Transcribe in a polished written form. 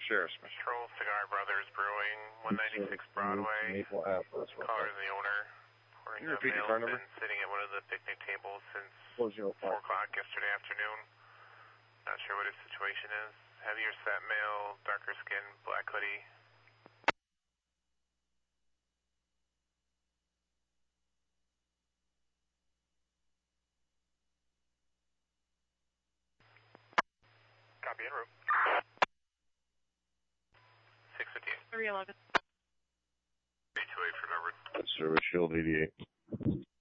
Sheriff's Mission. Control Cigar Brothers Brewing, 196 Broadway. Maple Apple. Caller's the owner. Can you repeat your car number? Been sitting at one of the picnic tables since 4:05. 4 o'clock yesterday afternoon. Not sure what his situation is. Heavier set male, darker skin, black hoodie. Copy en route. 658. 311. 328 for November. Service Shield 88.